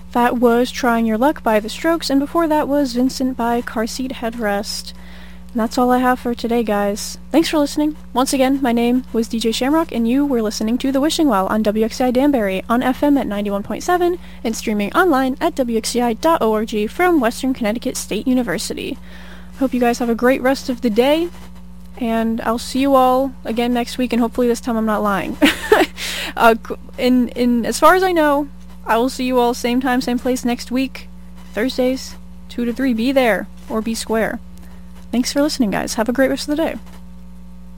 That was Trying Your Luck by The Strokes, and before that was Vincent by Car Seat Headrest. And that's all I have for today, guys. Thanks for listening. Once again, my name was DJ Shamrock, and you were listening to The Wishing Well on WXCI Danbury on FM at 91.7 and streaming online at wxci.org from Western Connecticut State University. Hope you guys have a great rest of the day, and I'll see you all again next week, and hopefully this time I'm not lying. As far as I know, I will see you all same time, same place next week, Thursdays, 2 to 3. Be there, or be square. Thanks for listening, guys. Have a great rest of the day.